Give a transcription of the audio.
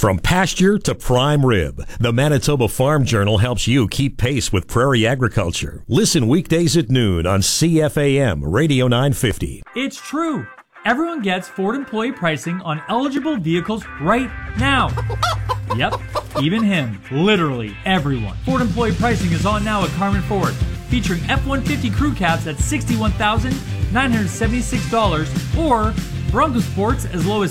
From pasture to prime rib, the Manitoba Farm Journal helps you keep pace with prairie agriculture. Listen weekdays at noon on CFAM Radio 950. It's true. Everyone gets Ford employee pricing on eligible vehicles right now. Yep, even him. Literally everyone. Ford employee pricing is on now at Carmen Ford, featuring F-150 crew cabs at $61,976 or Bronco Sports as low as